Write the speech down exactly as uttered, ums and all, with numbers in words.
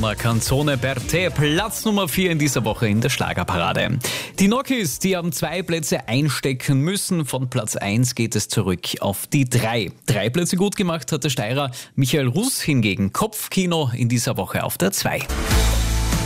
Una Canzone per te, Platz Nummer vier in dieser Woche in der Schlagerparade. Die Nokis, die haben zwei Plätze einstecken müssen. Von Platz eins geht es zurück auf die drei. Drei Plätze gut gemacht hat der Steirer Michael Russ hingegen. Kopfkino in dieser Woche auf der zwei.